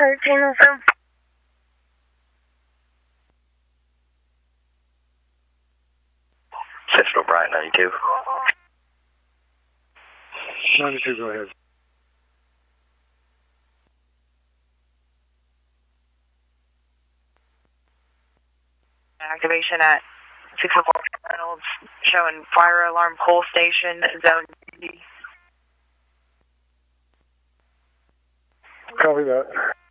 1307. Central Bright 92. 92, go ahead. Activation at 604 Reynolds, showing fire alarm pole station, zone D. Copy that.